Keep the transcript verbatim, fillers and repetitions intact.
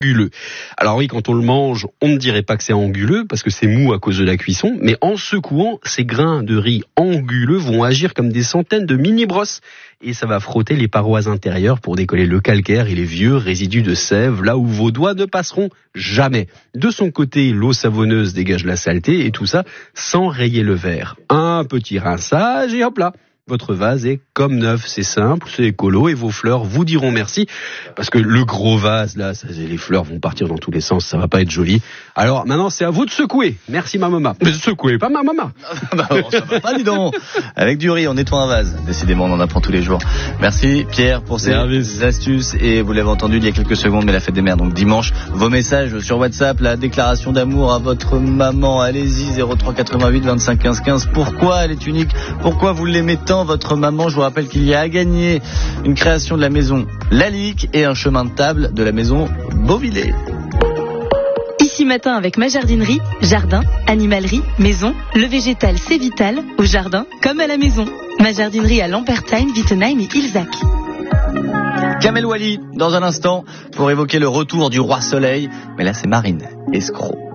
anguleux. Alors oui, quand on le mange, on ne dirait pas que c'est anguleux parce que c'est mou à cause de la cuisson, mais en secouant, ces grains de riz anguleux vont agir comme des centaines de mini-brosses et ça va frotter les parois intérieures pour décoller le calcaire et les vieux résidus de sève là où vos doigts ne passeront jamais. De son côté, l'eau savonneuse dégage la saleté et tout ça sans rayer le verre. Un petit rinçage et hop là, votre vase est comme neuf, c'est simple, c'est écolo et vos fleurs vous diront merci parce que le gros vase là, ça, les fleurs vont partir dans tous les sens, ça va pas être joli. Alors maintenant c'est à vous de secouer. Merci ma maman. Mais secouez pas ma maman. Bah bon, ça va pas, dis donc. Avec du riz, on nettoie un vase. Décidément, on en apprend tous les jours. Merci Pierre pour ces Service. astuces et vous l'avez entendu il y a quelques secondes, mais la fête des mères donc dimanche. Vos messages sur WhatsApp, la déclaration d'amour à votre maman. Allez-y, zéro trois quatre-vingt-huit vingt-cinq quinze quinze. Pourquoi elle est unique? Pourquoi vous l'aimez tant votre maman? Je vous rappelle qu'il y a à gagner une création de la maison Lalique et un chemin de table de la maison Beauvillé. Ici matin avec ma jardinerie, jardin, animalerie, maison, le végétal c'est vital, au jardin comme à la maison. Ma jardinerie à Lampertheim, Wittenheim et Ilzac. Kamel Wally dans un instant pour évoquer le retour du roi soleil, mais là c'est Marine Escroc.